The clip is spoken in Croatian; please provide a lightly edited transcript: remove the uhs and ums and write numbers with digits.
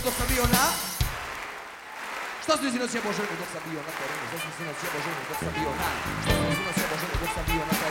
dok sam bio na... Što sam sinoć jebo ženu dok sam bio na terenu? Što sam sinoć jebo ženu dok sam bio na... Što sam sinoć jebo ženu dok sam bio na terenu?